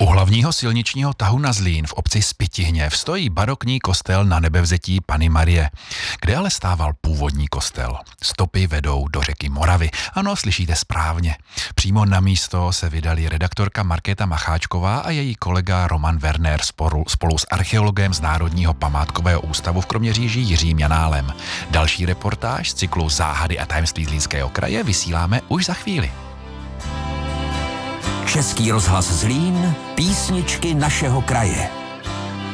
U hlavního silničního tahu na Zlín v obci Spytihněv stojí barokní kostel Na Nebevzetí Panny Marie, kde ale stával původní kostel. Stopy vedou do řeky Moravy. Ano, slyšíte správně. Přímo na místo se vydali redaktorka Markéta Macháčková a její kolega Roman Werner spolu s archeologem z Národního památkového ústavu v Kroměříži Jiřím Janálem. Další reportáž z cyklu Záhady a tajemství Zlínského kraje vysíláme už za chvíli. Český rozhlas Zlín, písničky našeho kraje.